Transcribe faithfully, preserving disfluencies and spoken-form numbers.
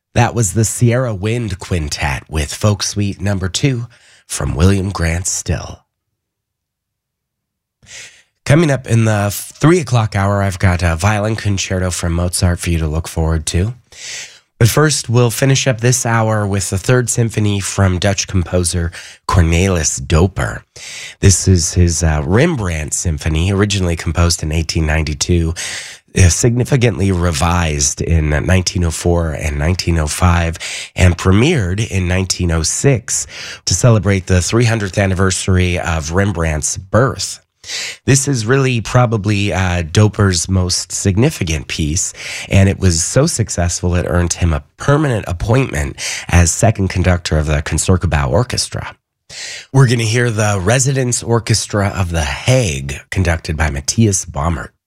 That was the Sierra Wind Quintet with Folk Suite number two from William Grant Still. Coming up in the three o'clock hour, I've got a violin concerto from Mozart for you to look forward to. But first, we'll finish up this hour with the Third Symphony from Dutch composer Cornelis Doper. This is his uh, Rembrandt Symphony, originally composed in eighteen ninety-two, uh, significantly revised in nineteen oh four and nineteen oh five, and premiered in nineteen oh six to celebrate the three hundredth anniversary of Rembrandt's birth. This is really probably uh, Doper's most significant piece, and it was so successful it earned him a permanent appointment as second conductor of the Concertgebouw Orchestra. We're going to hear the Residence Orchestra of The Hague, conducted by Matthias Baumert.